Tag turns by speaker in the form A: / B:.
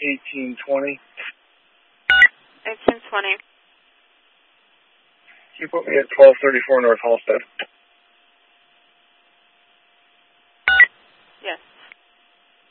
A: 1820.
B: 1820.
A: Can you put me at 1234 North Halstead?